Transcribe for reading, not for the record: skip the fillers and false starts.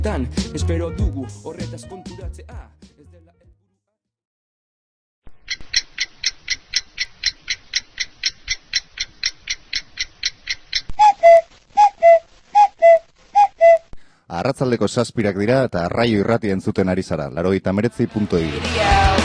tan espero dugu horretaz konturatzea. Arratsaldeko 7 dira eta Arraio Irratia entzuten ari zara, 89.3.